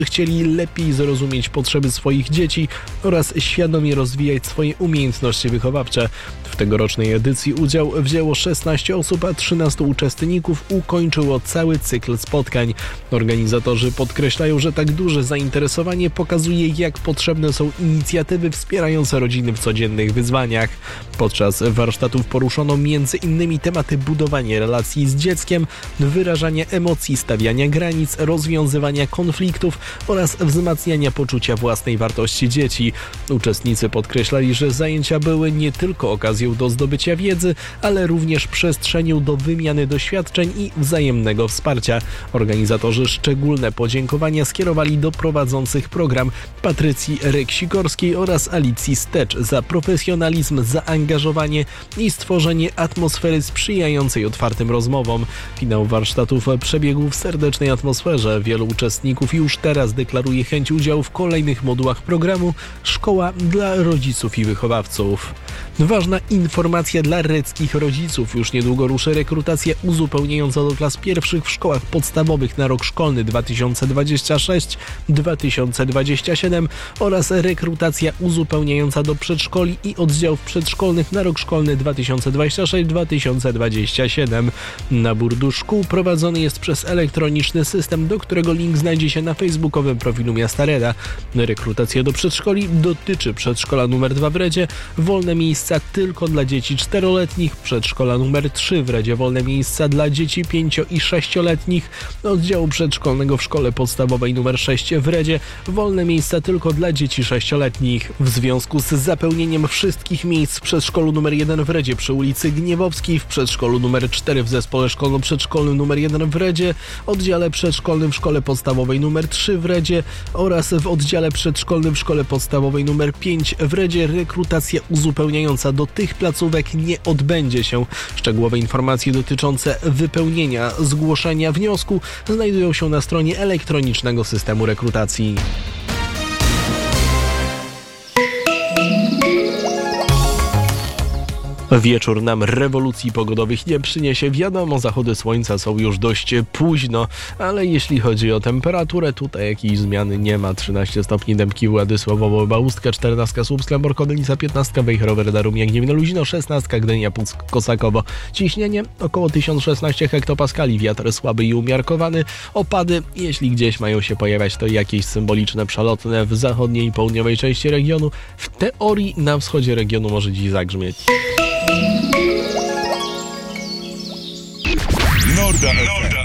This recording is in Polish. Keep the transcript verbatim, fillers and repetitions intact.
chcieli lepiej zrozumieć potrzeby swoich dzieci oraz świadomie rozwijać swoje umiejętności wychowawcze. W tegorocznej edycji udział wzięło szesnaście osób, a trzynastu uczestników ukończyło cały cykl spotkań. Organizatorzy podkreślają, że tak duże zainteresowanie pokazuje, jak potrzebne są inicjatywy wspierające rodziny w codziennych wyzwaniach. Podczas warsztatów poruszono między innymi tematy budowania relacji z dzieckiem, wyrażania emocji, stawiania granic, rozwiązywania konfliktów oraz wzmacniania poczucia własnej wartości dzieci. Uczestnicy podkreślali, że zajęcia były nie tylko okazją do zdobycia wiedzy, ale również przestrzenią do wymiany doświadczeń i wzajemnego wsparcia. Organizatorzy szczególne podziękowania skierowali do prowadzących program Patrycji Rek-Sikorskiej oraz Alicji Stecz za profesjonalizm, zaangażowanie i stworzenie atmosfery sprzyjającej otwartym rozmowom. Finał warsztatów przebiegł w serdecznej atmosferze. Wielu uczestników już teraz deklaruje chęć udziału w kolejnych modułach programu Szkoła dla rodziców i wychowawców. Ważna informacja dla reckich rodziców. Już niedługo ruszy rekrutacja uzupełniająca do klas pierwszych w szkołach podstawowych na rok szkolny dwa tysiące dwudziesty szósty dwa tysiące dwudziesty siódmy oraz rekrutacja uzupełniająca do przedszkoli i oddziałów przedszkolnych na rok szkolny dwa tysiące dwudziesty szósty dwa tysiące dwudziesty siódmy. Nabór do szkół prowadzony jest przez elektroniczny system, do którego link znajdzie się na facebookowym profilu Miasta Reda. Rekrutacja do przedszkoli dotyczy przedszkola numer dwa w Redzie, wolne miejsca tylko dla dzieci czteroletnich, przedszkola numer trzy w Redzie, wolne miejsca dla dzieci pięcio- i sześcioletnich, oddziału przedszkolnego w szkole podstawowej numer sześć w Redzie, wolne miejsca tylko dla dzieci sześcioletnich. W związku z zapełnieniem wszystkich miejsc w przedszkolu numer jeden w Redzie przy ulicy Gniewowskiej, w przedszkolu numer cztery w zespole szkolno-przedszkolnym numer jeden w Redzie, oddziale przedszkolnym w szkole podstawowej numer trzy w Redzie oraz w oddziale przedszkolnym w szkole podstawowej numer pięć w Redzie rekrutacja uzupełniająca do tych placówek nie odbędzie się. Szczegółowe informacje dotyczące wypełnienia zgłoszenia wniosku znajdują się na stronie elektronicznego systemu rekrutacji. Wieczór nam rewolucji pogodowych nie przyniesie. Wiadomo, zachody słońca są już dość późno, ale jeśli chodzi o temperaturę, tutaj jakiejś zmiany nie ma. trzynaście stopni Dębki, Władysławowo, Bałustka, czternaście Słupsk, Borkodelica, piętnaście Wejherower, Darumia, Gniewno, Luzino, szesnaście Gdynia, Puck, Kosakowo. Ciśnienie około tysiąc szesnaście hektopaskali, wiatr słaby i umiarkowany. Opady, jeśli gdzieś mają się pojawiać, to jakieś symboliczne, przelotne w zachodniej i południowej części regionu. W teorii na wschodzie regionu może dziś zagrzmieć. Norda F M.